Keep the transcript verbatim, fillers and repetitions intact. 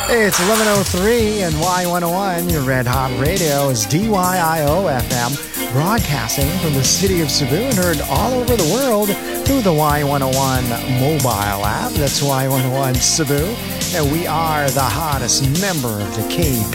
It's eleven oh three and Y one oh one, your Red Hot Radio, is D Y I O F M, broadcasting from the city of Cebu and heard all over the world through the Y one oh one mobile app. That's Y one oh one Cebu. And we are the hottest member of the K